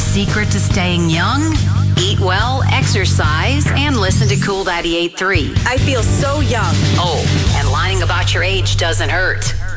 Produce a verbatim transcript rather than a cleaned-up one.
secret to staying young? Eat well, exercise, and listen to Cool ninety-eight point three. I feel so young. Oh, and lying about your age doesn't hurt.